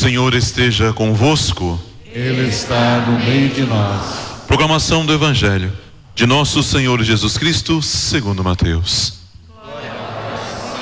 Senhor esteja convosco. Ele está no meio de nós. Proclamação do Evangelho de nosso Senhor Jesus Cristo, segundo Mateus.